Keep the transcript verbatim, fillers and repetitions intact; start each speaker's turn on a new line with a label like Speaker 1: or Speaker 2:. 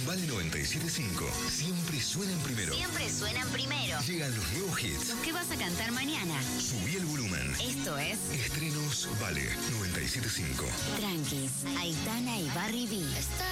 Speaker 1: Vale noventa y siete punto cinco. Siempre suenan primero.
Speaker 2: Siempre suenan primero.
Speaker 1: Llegan los nuevos hits.
Speaker 2: ¿Qué vas a cantar mañana?
Speaker 1: Subí el volumen.
Speaker 2: Esto es
Speaker 1: Estrenos Vale noventa y siete punto cinco.
Speaker 2: Tranquis, Aitana y Barry B.